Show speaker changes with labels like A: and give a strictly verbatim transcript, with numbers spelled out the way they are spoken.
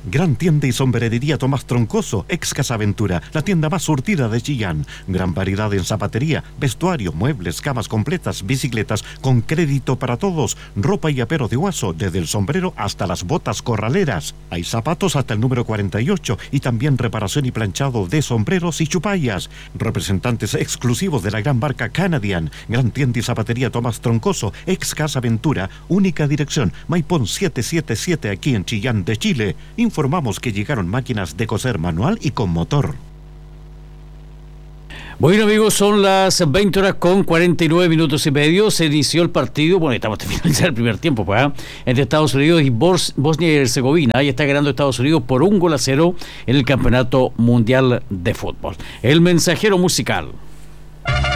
A: Gran tienda y sombrerería Tomás Troncoso, ex Casa Ventura, la tienda más surtida de Chillán. Gran variedad en zapatería, vestuario, muebles, camas completas, bicicletas, con crédito para todos, ropa y apero de Guaso, desde el sombrero hasta las botas corraleras. Hay zapatos hasta el número cuarenta y ocho y también reparación y planchado de sombreros y chupallas. Representantes exclusivos de la gran marca Canadian. Gran tienda y zapatería Tomás Troncoso, ex Casa Ventura, única dirección, Maipón setecientos setenta y siete aquí en Chillán de Chile. Informamos que llegaron máquinas de coser manual y con motor.
B: Bueno, amigos, son las veinte horas con cuarenta y nueve minutos y medio. Se inició el partido, bueno, estamos terminando ya el primer tiempo, pues, ¿eh? entre Estados Unidos y Bos- Bosnia y Herzegovina. Ahí está ganando Estados Unidos por un gol a cero en el Campeonato Mundial de Fútbol. El mensajero musical.